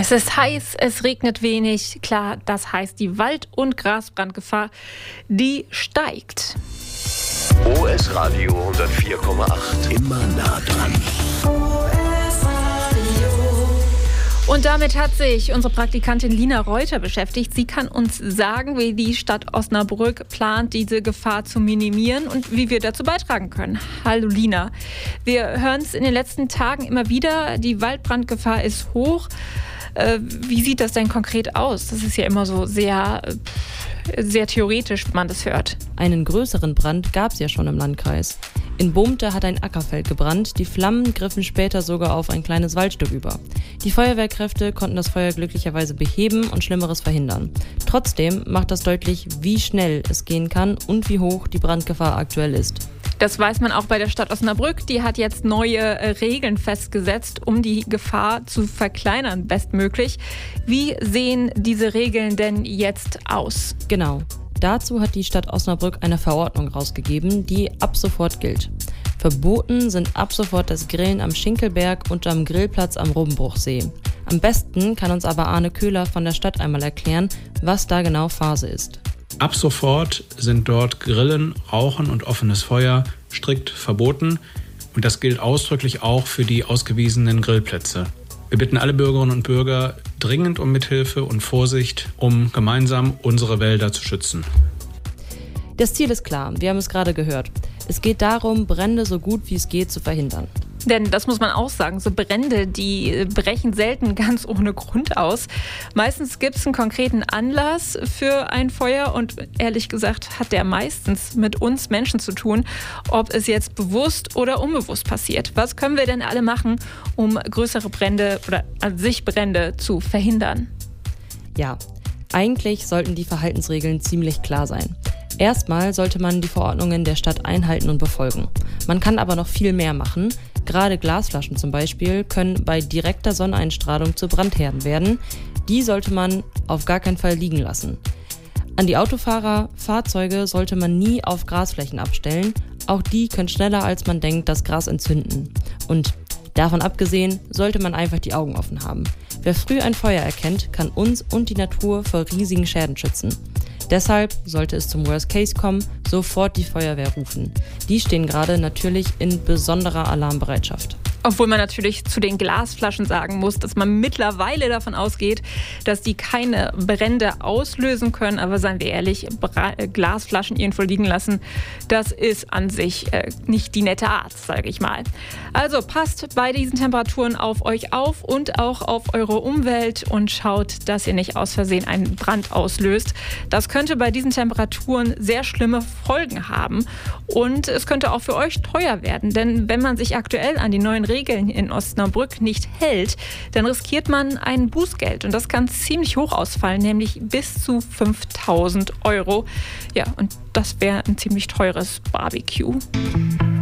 Es ist heiß, es regnet wenig. Klar, das heißt, die Wald- und Grasbrandgefahr, die steigt. OS Radio 104,8. Immer nah dran. Und damit hat sich unsere Praktikantin Lina Reuter beschäftigt. Sie kann uns sagen, wie die Stadt Osnabrück plant, diese Gefahr zu minimieren und wie wir dazu beitragen können. Hallo Lina. Wir hören es in den letzten Tagen immer wieder, die Waldbrandgefahr ist hoch. Wie sieht das denn konkret aus? Das ist ja immer so sehr theoretisch, wenn man das hört. Einen größeren Brand gab es ja schon im Landkreis. In Bohmte hat ein Ackerfeld gebrannt, die Flammen griffen später sogar auf ein kleines Waldstück über. Die Feuerwehrkräfte konnten das Feuer glücklicherweise beheben und Schlimmeres verhindern. Trotzdem macht das deutlich, wie schnell es gehen kann und wie hoch die Brandgefahr aktuell ist. Das weiß man auch bei der Stadt Osnabrück. Die hat jetzt neue Regeln festgesetzt, um die Gefahr zu verkleinern, bestmöglich. Wie sehen diese Regeln denn jetzt aus? Genau. Dazu hat die Stadt Osnabrück eine Verordnung rausgegeben, die ab sofort gilt. Verboten sind ab sofort das Grillen am Schinkelberg und am Grillplatz am Robenbruchsee. Am besten kann uns aber Arne Köhler von der Stadt einmal erklären, was da genau Phase ist. Ab sofort sind dort Grillen, Rauchen und offenes Feuer strikt verboten. Und das gilt ausdrücklich auch für die ausgewiesenen Grillplätze. Wir bitten alle Bürgerinnen und Bürger dringend um Mithilfe und Vorsicht, um gemeinsam unsere Wälder zu schützen. Das Ziel ist klar, wir haben es gerade gehört. Es geht darum, Brände so gut wie es geht zu verhindern. Denn das muss man auch sagen, so Brände, die brechen selten ganz ohne Grund aus. Meistens gibt es einen konkreten Anlass für ein Feuer und ehrlich gesagt hat der meistens mit uns Menschen zu tun, ob es jetzt bewusst oder unbewusst passiert. Was können wir denn alle machen, um größere Brände oder an sich Brände zu verhindern? Ja, eigentlich sollten die Verhaltensregeln ziemlich klar sein. Erstmal sollte man die Verordnungen der Stadt einhalten und befolgen. Man kann aber noch viel mehr machen. Gerade Glasflaschen zum Beispiel können bei direkter Sonneneinstrahlung zu Brandherden werden. Die sollte man auf gar keinen Fall liegen lassen. An die Autofahrer, Fahrzeuge sollte man nie auf Grasflächen abstellen. Auch die können schneller als man denkt das Gras entzünden. Und davon abgesehen sollte man einfach die Augen offen haben. Wer früh ein Feuer erkennt, kann uns und die Natur vor riesigen Schäden schützen. Deshalb sollte es zum Worst Case kommen, sofort die Feuerwehr rufen. Die stehen gerade natürlich in besonderer Alarmbereitschaft. Obwohl man natürlich zu den Glasflaschen sagen muss, dass man mittlerweile davon ausgeht, dass die keine Brände auslösen können. Aber seien wir ehrlich, Glasflaschen irgendwo liegen lassen, das ist an sich nicht die nette Art, sage ich mal. Also passt bei diesen Temperaturen auf euch auf und auch auf eure Umwelt und schaut, dass ihr nicht aus Versehen einen Brand auslöst. Das könnte bei diesen Temperaturen sehr schlimme Folgen haben und es könnte auch für euch teuer werden. Denn wenn man sich aktuell an die neuen Regeln in Osnabrück nicht hält, dann riskiert man ein Bußgeld. Und das kann ziemlich hoch ausfallen, nämlich bis zu 5.000 €. Ja, und das wäre ein ziemlich teures Barbecue.